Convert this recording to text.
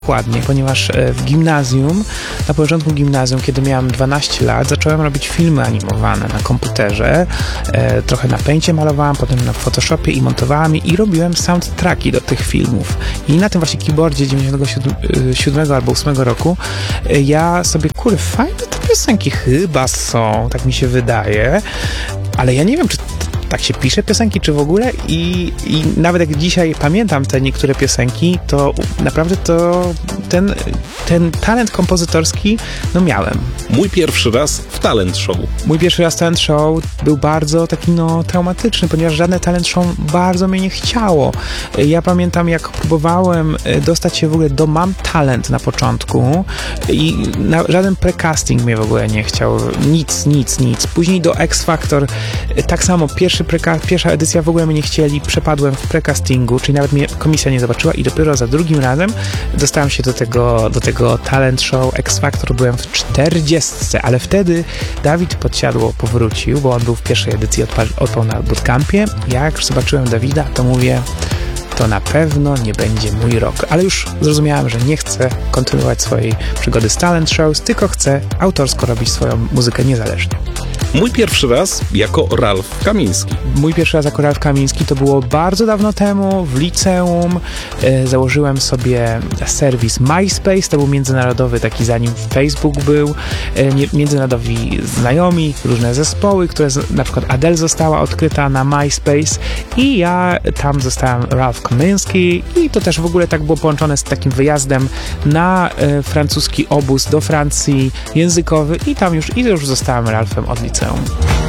Dokładnie, ponieważ w gimnazjum, na początku gimnazjum, kiedy miałem 12 lat, zacząłem robić filmy animowane na komputerze. Trochę na Paincie malowałem, potem na Photoshopie i montowałem i robiłem soundtracki do tych filmów. I na tym właśnie keyboardzie 97 albo 8 roku ja sobie, fajne te piosenki chyba są, tak mi się wydaje, ale ja nie wiem, czy tak się pisze piosenki, czy w ogóle i nawet jak dzisiaj pamiętam te niektóre piosenki, to naprawdę to ten talent kompozytorski miałem. Mój pierwszy raz w talent show. Mój pierwszy raz talent show był bardzo taki traumatyczny, ponieważ żadne talent show bardzo mnie nie chciało. Ja pamiętam, jak próbowałem dostać się w ogóle do Mam Talent na początku i żaden precasting mnie w ogóle nie chciał. Nic. Później do X Factor tak samo, pierwsza edycja w ogóle mnie nie chcieli, przepadłem w precastingu, czyli nawet mnie komisja nie zobaczyła i dopiero za drugim razem dostałem się do tego talent show X Factor, byłem w 40, ale wtedy Dawid Podsiadło powrócił, bo on był w pierwszej edycji, odpał na bootcampie. Jak już zobaczyłem Dawida, to mówię, to na pewno nie będzie mój rok. Ale już zrozumiałem, że nie chcę kontynuować swojej przygody z talent shows, tylko chcę autorsko robić swoją muzykę niezależnie. Mój pierwszy raz jako Ralf Kamiński. Mój pierwszy raz jako Ralf Kamiński to było bardzo dawno temu, w liceum. Założyłem sobie serwis MySpace, to był międzynarodowy, taki zanim Facebook był. Międzynarodowi znajomi, różne zespoły, na przykład Adele została odkryta na MySpace i ja tam zostałem Ralf Kamiński i to też w ogóle tak było połączone z takim wyjazdem na francuski obóz do Francji językowy i tam już zostałem Ralfem od liceum.